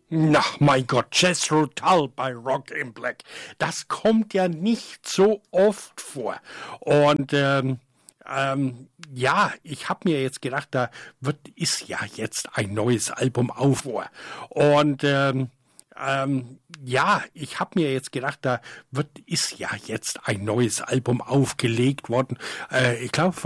Na, mein Gott, Jethro Tull bei Rock in Black. Das kommt ja nicht so oft vor. Und ja, ich habe mir jetzt gedacht, ist ja jetzt ein neues Album auf vor. Und ja, ich habe mir jetzt gedacht, ist ja jetzt ein neues Album aufgelegt worden. Ich glaube,